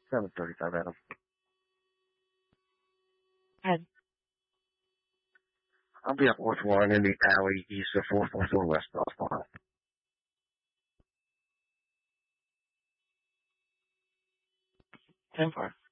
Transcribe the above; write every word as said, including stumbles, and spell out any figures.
seven thirty-five, Adam. Ed. I'll be up Fourth One in the alley east of four four four West Boston. ten four.